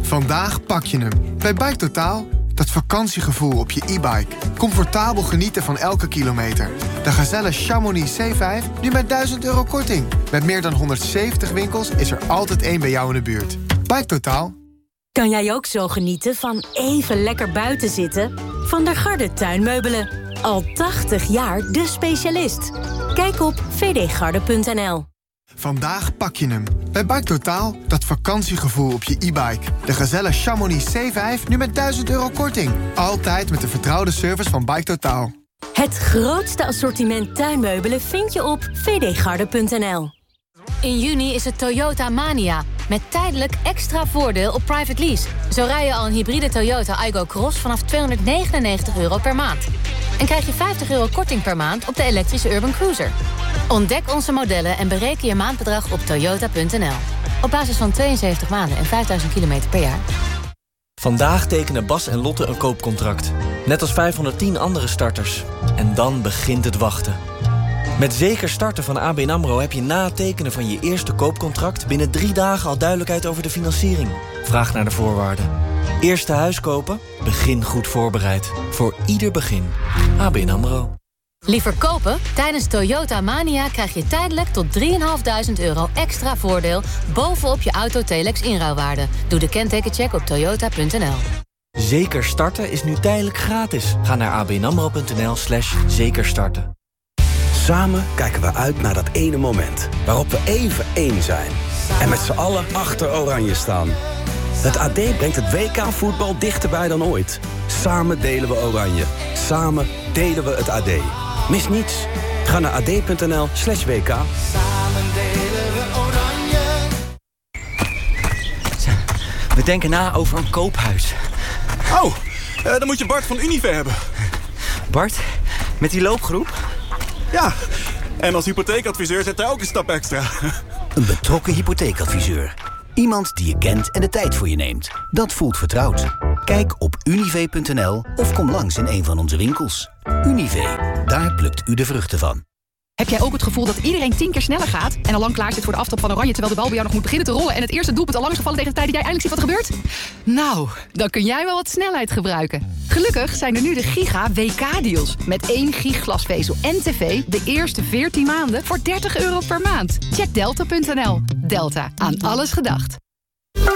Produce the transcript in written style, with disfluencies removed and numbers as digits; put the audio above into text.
Vandaag pak je hem. Bij Bike Totaal. Dat vakantiegevoel op je e-bike. Comfortabel genieten van elke kilometer. De Gazelle Chamonix C5 nu met €1000 korting. Met meer dan 170 winkels is er altijd één bij jou in de buurt. Bike Totaal. Kan jij ook zo genieten van even lekker buiten zitten? Van der Garde Tuinmeubelen. Al 80 jaar de specialist. Kijk op vdgarde.nl. Vandaag pak je hem. Bij Bike Totaal, dat vakantiegevoel op je e-bike. De Gazelle Chamonix C5 nu met €1000 korting. Altijd met de vertrouwde service van Bike Totaal. Het grootste assortiment tuinmeubelen vind je op vdgarde.nl. In juni is het Toyota Mania. Met tijdelijk extra voordeel op private lease. Zo rij je al een hybride Toyota Aygo Cross vanaf €299 per maand. En krijg je €50 korting per maand op de elektrische Urban Cruiser. Ontdek onze modellen en bereken je maandbedrag op toyota.nl. Op basis van 72 maanden en 5000 kilometer per jaar. Vandaag tekenen Bas en Lotte een koopcontract. Net als 510 andere starters. En dan begint het wachten. Met Zeker Starten van ABN AMRO heb je na het tekenen van je eerste koopcontract binnen 3 dagen al duidelijkheid over de financiering. Vraag naar de voorwaarden. Eerste huis kopen? Begin goed voorbereid. Voor ieder begin. ABN AMRO. Liever kopen? Tijdens Toyota Mania krijg je tijdelijk tot €3.500 extra voordeel bovenop je auto-Telex inruilwaarde. Doe de kentekencheck op toyota.nl. Zeker Starten is nu tijdelijk gratis. Ga naar abnamro.nl/zekerstarten. Samen kijken we uit naar dat ene moment waarop we even één zijn. En met z'n allen achter Oranje staan. Het AD brengt het WK-voetbal dichterbij dan ooit. Samen delen we Oranje. Samen delen we het AD. Mis niets. Ga naar ad.nl/WK. Samen delen we Oranje. We denken na over een koophuis. Oh, dan moet je Bart van Unive hebben. Bart, met die loopgroep? Ja, en als hypotheekadviseur zet hij ook een stap extra. Een betrokken hypotheekadviseur. Iemand die je kent en de tijd voor je neemt. Dat voelt vertrouwd. Kijk op unive.nl of kom langs in een van onze winkels. Unive, daar plukt u de vruchten van. Heb jij ook het gevoel dat iedereen 10 keer sneller gaat... en al lang klaar zit voor de aftrap van Oranje... terwijl de bal bij jou nog moet beginnen te rollen... en het eerste doelpunt al lang is gevallen tegen de tijd dat jij eindelijk ziet wat er gebeurt? Nou, dan kun jij wel wat snelheid gebruiken. Gelukkig zijn er nu de Giga WK-deals. Met 1 gig glasvezel en tv de eerste 14 maanden voor €30 per maand. Check delta.nl. Delta, aan alles gedacht.